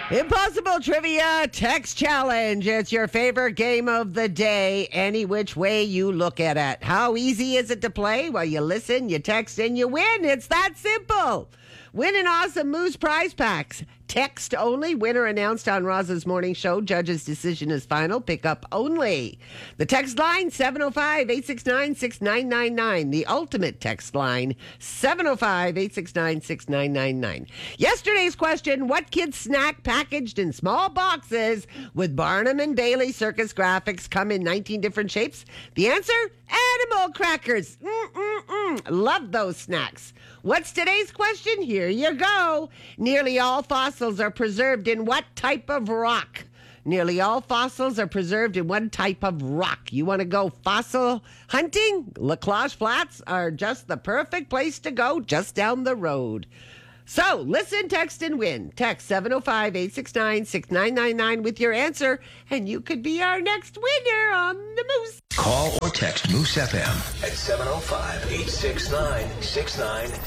Impossible Trivia Text Challenge. It's your favorite game of the day, any which way you look at it. How easy is it to play? Well, you listen, you text, and you win. It's that simple. Win an awesome Moose prize packs. Text only. Winner announced on Roza's morning show. Judge's decision is final. Pick up only. The text line, 705-869-6999. The ultimate text line, 705-869-6999. Yesterday's question, what kid's snack packaged in small boxes with Barnum and Bailey circus graphics come in 19 different shapes? The answer, animal crackers. Love those snacks. What's today's question? Here you go. Nearly all fossils are preserved in what type of rock? Nearly all fossils are preserved in one type of rock. You want to go fossil hunting? Lacrosse Flats are just the perfect place to go, just down the road. So, listen, text, and win. Text 705-869-6999 with your answer, and you could be our next winner on the Moose. Call or text Moose FM at 705-869-6999.